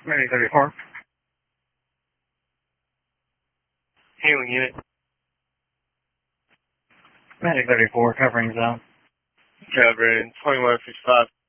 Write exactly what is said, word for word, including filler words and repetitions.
Medic thirty-four. Hailing unit. Medic thirty-four, covering zone. Covering twenty-one fifty-five.